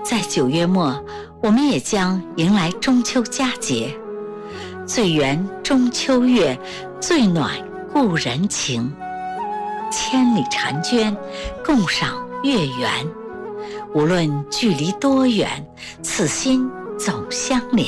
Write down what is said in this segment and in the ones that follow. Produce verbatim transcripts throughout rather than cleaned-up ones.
在九月末，我们也将迎来中秋佳节。最圆中秋月，最暖故人情。千里婵娟，共赏月圆。无论距离多远，此心总相连。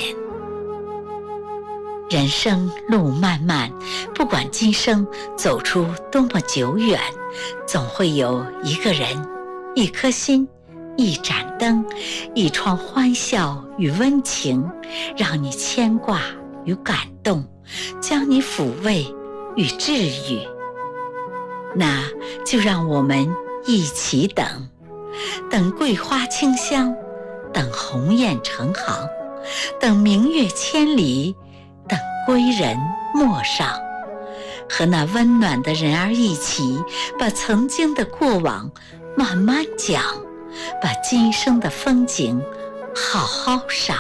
人生路漫漫，不管今生走出多么久远，总会有一个人，一颗心，一盏灯，一窗欢笑与温情，让你牵挂与感动，将你抚慰与治愈。那就让我们一起等，等桂花清香，等鸿雁成行，等明月千里，等归人陌上。和那温暖的人儿一起，把曾经的过往慢慢讲，把今生的风景好好赏。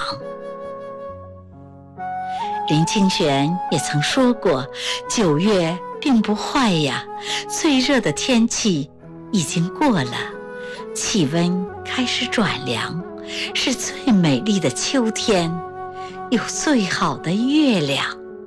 林清玄也曾说过，九月并不坏呀，最热的天气已经过了，气温开始转凉，是最美丽的秋天，有最好的月亮。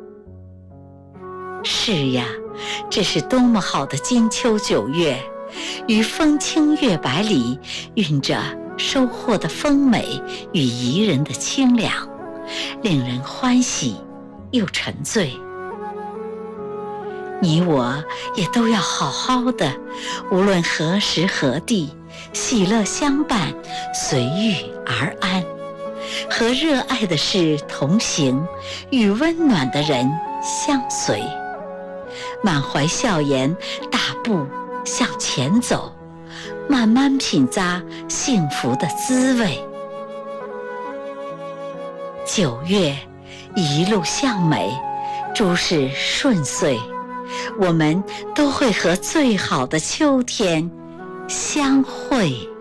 是呀，这是多么好的金秋九月，于风清月白里蕴着收获的丰美与宜人的清凉，令人欢喜又沉醉。你我也都要好好的，无论何时何地，喜乐相伴，随遇而安，和热爱的事同行，与温暖的人相随，满怀笑颜，大步向前走，慢慢品咂幸福的滋味。九月一路向美，诸事顺遂，我们都会和最好的秋天相会。